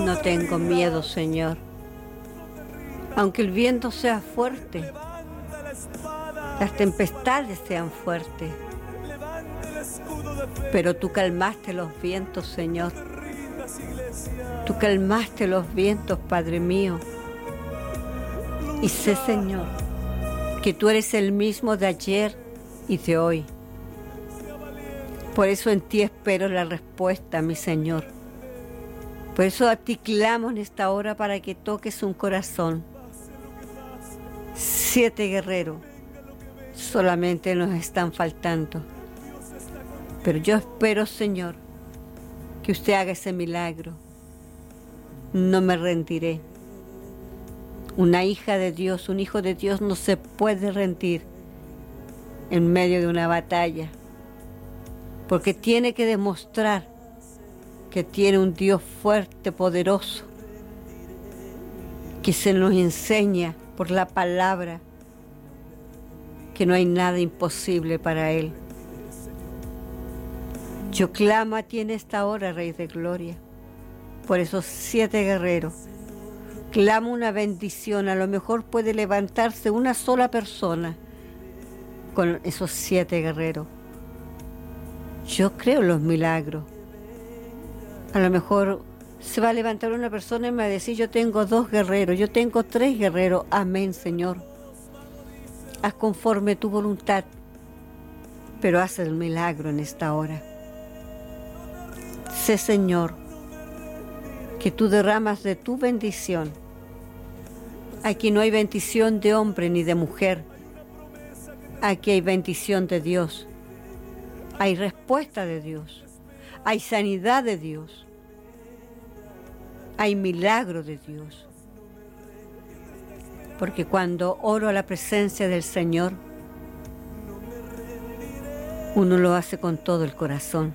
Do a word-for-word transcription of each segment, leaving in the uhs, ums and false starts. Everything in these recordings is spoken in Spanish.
No tengo miedo, Señor. Aunque el viento sea fuerte, las tempestades sean fuertes, pero tú calmaste los vientos, Señor. Tú calmaste los vientos, Padre mío. Y sé, Señor, que tú eres el mismo de ayer y de hoy. Por eso en ti espero la respuesta, mi Señor. Por eso a ti clamo en esta hora para que toques un corazón. Siete guerreros solamente nos están faltando. Pero yo espero, Señor, que usted haga ese milagro. No me rendiré. Una hija de Dios, un hijo de Dios no se puede rendir en medio de una batalla, porque tiene que demostrar que tiene un Dios fuerte, poderoso, que se nos enseña por la palabra que no hay nada imposible para Él. Yo clamo a ti en esta hora, Rey de Gloria, por esos siete guerreros. Clamo una bendición. A lo mejor puede levantarse una sola persona con esos siete guerreros. Yo creo en los milagros. A lo mejor se va a levantar una persona y me va a decir, yo tengo dos guerreros, yo tengo tres guerreros. Amén, Señor. Haz conforme tu voluntad, pero haz el milagro en esta hora. Sé, Señor, que tú derramas de tu bendición. Aquí no hay bendición de hombre ni de mujer. Aquí hay bendición de Dios. Hay respuesta de Dios. Hay sanidad de Dios. Hay milagro de Dios. Porque cuando oro a la presencia del Señor, uno lo hace con todo el corazón.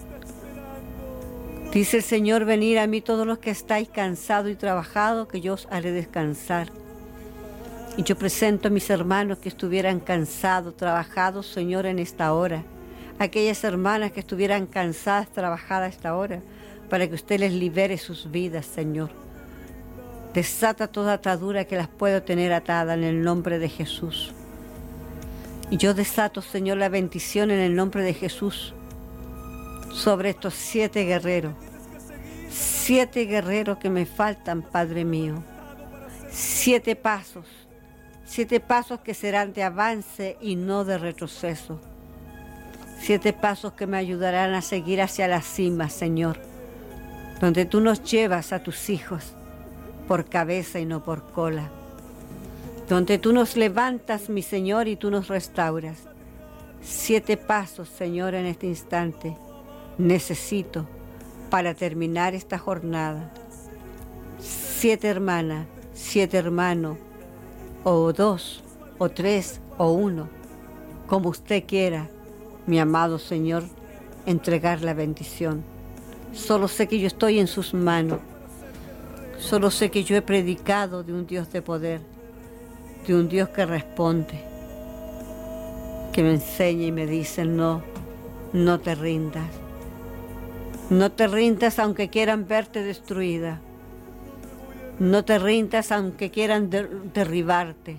Dice el Señor, venid a mí todos los que estáis cansados y trabajados, que yo os haré descansar. Y yo presento a mis hermanos que estuvieran cansados, trabajados, Señor, en esta hora. Aquellas hermanas que estuvieran cansadas, trabajadas a esta hora, para que usted les libere sus vidas, Señor. Desata toda atadura que las puedo tener atada en el nombre de Jesús. Y yo desato, Señor, la bendición en el nombre de Jesús sobre estos siete guerreros. Siete guerreros que me faltan, Padre mío. Siete pasos. Siete pasos que serán de avance y no de retroceso. Siete pasos que me ayudarán a seguir hacia la cima, Señor, donde tú nos llevas a tus hijos por cabeza y no por cola, donde tú nos levantas, mi Señor, y tú nos restauras. Siete pasos, Señor, en este instante necesito para terminar esta jornada. Siete hermanas, siete hermanos, o dos, o tres, o uno, como usted quiera, mi amado Señor, entregar la bendición. Solo sé que yo estoy en sus manos. Solo sé que yo he predicado de un Dios de poder, de un Dios que responde, que me enseña y me dice, no, no te rindas. No te rindas aunque quieran verte destruida. No te rindas aunque quieran der- derribarte.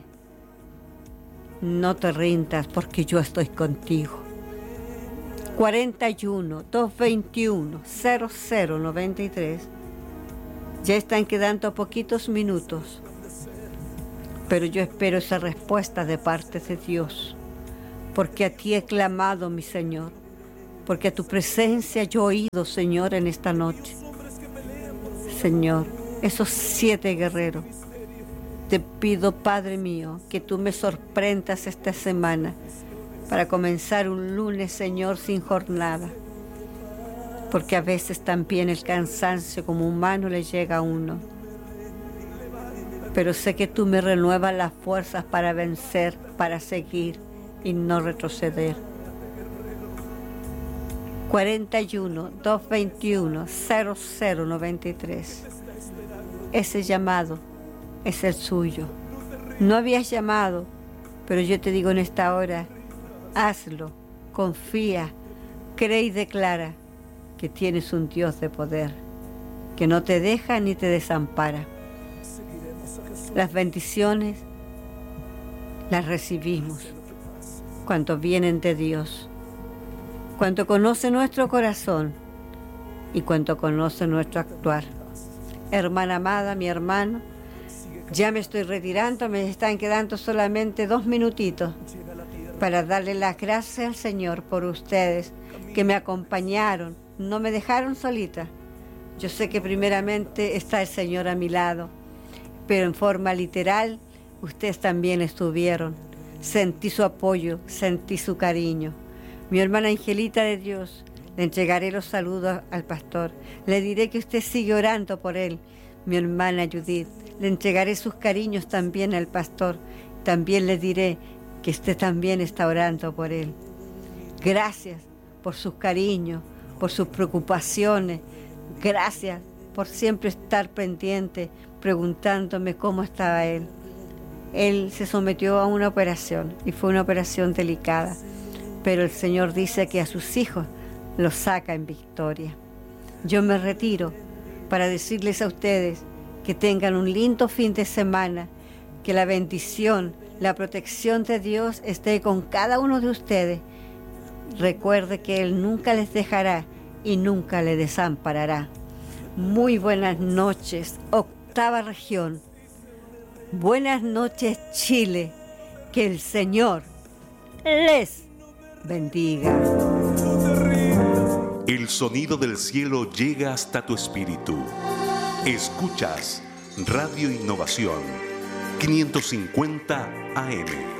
No te rindas porque yo estoy contigo. cuarenta y uno, doscientos veintiuno, cero cero noventa y tres. Ya están quedando poquitos minutos, pero yo espero esa respuesta de parte de Dios, porque a ti he clamado, mi Señor, porque a tu presencia yo he oído, Señor, en esta noche. Señor, esos siete guerreros, te pido, Padre mío, que tú me sorprendas esta semana para comenzar un lunes, Señor, sin jornada. Porque a veces también el cansancio como humano le llega a uno. Pero sé que tú me renuevas las fuerzas para vencer, para seguir y no retroceder. cuarenta y uno, doscientos veintiuno, cero cero noventa y tres. Ese llamado es el suyo. No habías llamado, pero yo te digo en esta hora, hazlo, confía, cree y declara que tienes un Dios de poder, que no te deja ni te desampara. Las bendiciones las recibimos cuando vienen de Dios, cuando conoce nuestro corazón y cuando conoce nuestro actuar. Hermana amada, mi hermano, ya me estoy retirando, me están quedando solamente dos minutitos para darle las gracias al Señor por ustedes que me acompañaron, no me dejaron solita. Yo sé que primeramente está el Señor a mi lado, pero en forma literal, ustedes también estuvieron. Sentí su apoyo, sentí su cariño. Mi hermana Angelita de Dios, le entregaré los saludos al pastor. Le diré que usted sigue orando por él. Mi hermana Judith, le entregaré sus cariños también al pastor. También le diré que usted también está orando por él. Gracias por sus cariños, por sus preocupaciones. Gracias por siempre estar pendiente, preguntándome cómo estaba él. Él se sometió a una operación y fue una operación delicada, pero el Señor dice que a sus hijos los saca en victoria. Yo me retiro para decirles a ustedes que tengan un lindo fin de semana, que la bendición, la protección de Dios esté con cada uno de ustedes. Recuerde que Él nunca les dejará y nunca les desamparará. Muy buenas noches, octava región. Buenas noches, Chile. Que el Señor les bendiga. El sonido del cielo llega hasta tu espíritu. Escuchas Radio Innovación quinientos cincuenta A M.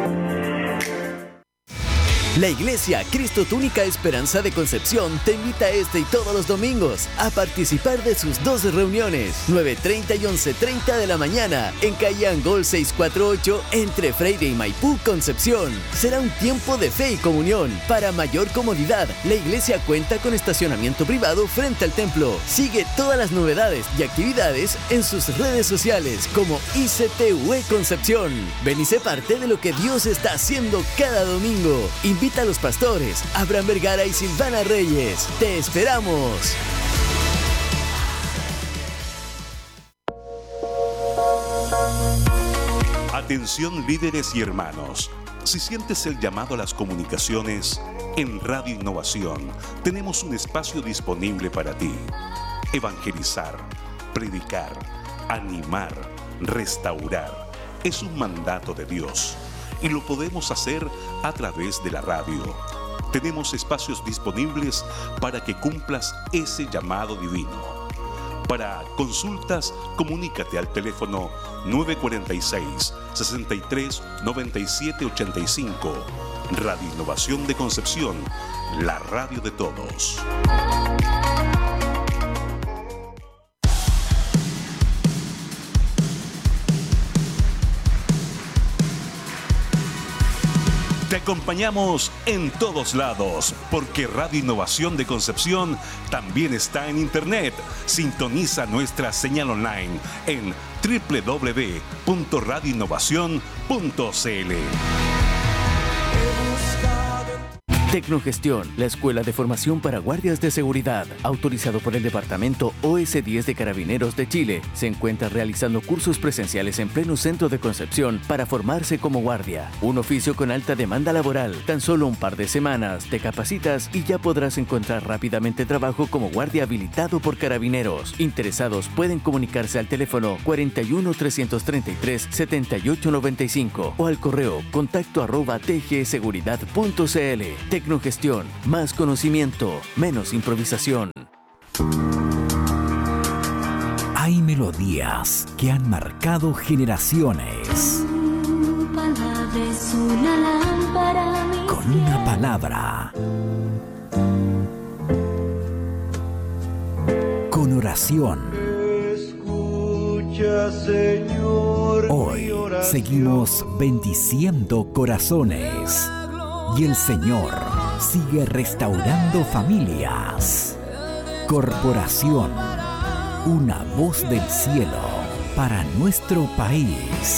La Iglesia Cristo Tu Única Esperanza de Concepción te invita este y todos los domingos a participar de sus dos reuniones, nueve treinta y once treinta de la mañana, en calle Angol seiscientos cuarenta y ocho, entre Freire y Maipú, Concepción. Será un tiempo de fe y comunión. Para mayor comodidad, la iglesia cuenta con estacionamiento privado frente al templo. Sigue todas las novedades y actividades en sus redes sociales como I C T U E Concepción. Ven y sé parte de lo que Dios está haciendo cada domingo. Invita a los pastores Abraham Vergara y Silvana Reyes. ¡Te esperamos! Atención líderes y hermanos. Si sientes el llamado a las comunicaciones, en Radio Innovación tenemos un espacio disponible para ti. Evangelizar, predicar, animar, restaurar. Es un mandato de Dios. Y lo podemos hacer a través de la radio. Tenemos espacios disponibles para que cumplas ese llamado divino. Para consultas, comunícate al teléfono nueve cuatro seis, seis tres, nueve siete ocho cinco. Radio Innovación de Concepción, la radio de todos. Te acompañamos en todos lados, porque Radio Innovación de Concepción también está en Internet. Sintoniza nuestra señal online en doble u doble u doble u punto radio innovación punto c l. Tecnogestión, la escuela de formación para guardias de seguridad, autorizado por el Departamento O S diez de Carabineros de Chile, se encuentra realizando cursos presenciales en pleno centro de Concepción para formarse como guardia. Un oficio con alta demanda laboral. Tan solo un par de semanas te capacitas y ya podrás encontrar rápidamente trabajo como guardia habilitado por Carabineros. Interesados pueden comunicarse al teléfono cuarenta y uno, trescientos treinta y tres, setenta y ocho noventa y cinco o al correo contacto arroba t g seguridad punto c l. Tecnogestión, más conocimiento, menos improvisación. Hay melodías que han marcado generaciones. Tu palabra es una lámpara a mis Con una palabra. Con oración. Escucha, Señor, Hoy seguimos bendiciendo corazones. Y el Señor sigue restaurando familias. Corporación, una voz del cielo para nuestro país.